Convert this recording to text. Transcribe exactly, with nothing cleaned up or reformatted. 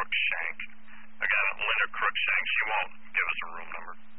Crookshank. Again, Linda Crookshank, she won't give us a room number.